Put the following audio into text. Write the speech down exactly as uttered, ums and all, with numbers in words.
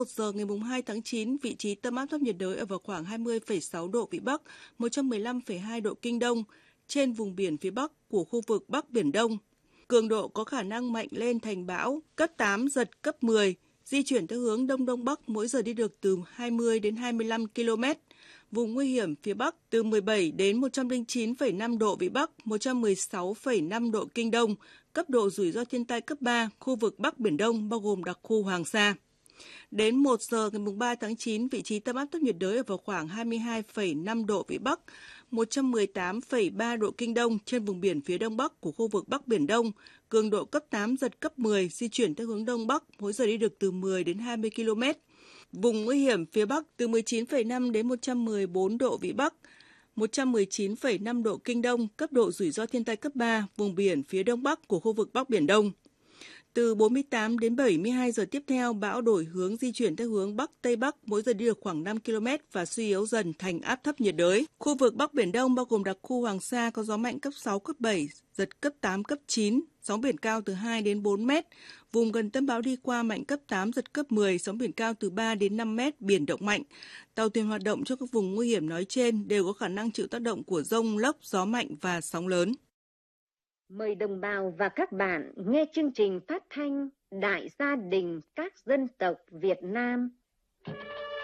một giờ ngày hai tháng chín, vị trí tâm áp thấp nhiệt đới ở vào khoảng hai mươi phẩy sáu độ Vĩ Bắc, một trăm mười lăm phẩy hai độ Kinh Đông, trên vùng biển phía Bắc của khu vực Bắc Biển Đông. Cường độ có khả năng mạnh lên thành bão, cấp tám, giật cấp mười, di chuyển theo hướng Đông Đông Bắc, mỗi giờ đi được từ hai mươi đến hai mươi lăm ki lô mét. Vùng nguy hiểm phía Bắc từ mười bảy đến một trăm lẻ chín phẩy năm độ Vĩ Bắc, một trăm mười sáu phẩy năm độ Kinh Đông, cấp độ rủi ro thiên tai cấp ba, khu vực Bắc Biển Đông bao gồm đặc khu Hoàng Sa. Đến một giờ ngày ba tháng chín, vị trí tâm áp thấp nhiệt đới ở vào khoảng hai mươi hai phẩy năm độ Vĩ Bắc, một trăm mười tám phẩy ba độ Kinh Đông, trên vùng biển phía Đông Bắc của khu vực Bắc Biển Đông, cường độ cấp tám, giật cấp mười, di chuyển theo hướng Đông Bắc, mỗi giờ đi được từ mười đến hai mươi ki lô mét. Vùng nguy hiểm phía Bắc từ mười chín phẩy năm đến một trăm mười bốn độ Vĩ Bắc, một trăm mười chín phẩy năm độ Kinh Đông, cấp độ rủi ro thiên tai cấp ba, vùng biển phía Đông Bắc của khu vực Bắc Biển Đông. Từ bốn mươi tám đến bảy mươi hai giờ tiếp theo, bão đổi hướng di chuyển theo hướng Bắc Tây Bắc, mỗi giờ đi được khoảng năm ki lô mét và suy yếu dần thành áp thấp nhiệt đới. Khu vực Bắc Biển Đông bao gồm đặc khu Hoàng Sa có gió mạnh cấp sáu, cấp bảy, giật cấp tám, cấp chín, sóng biển cao từ hai đến bốn mét. Vùng gần tâm bão đi qua mạnh cấp tám, giật cấp mười, sóng biển cao từ ba đến năm mét, biển động mạnh. Tàu thuyền hoạt động trong các vùng nguy hiểm nói trên đều có khả năng chịu tác động của dông, lốc, gió mạnh và sóng lớn. Mời đồng bào và các bạn nghe chương trình phát thanh Đại gia đình các dân tộc Việt Nam.